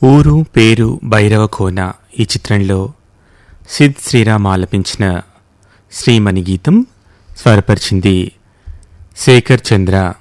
ఊరు పేరు భైరవకోన ఈ చిత్రంలో సిద్ శ్రీరామ్ ఆలపించిన శ్రీమణి గీతం స్వరపరిచింది శేఖర్ చంద్ర.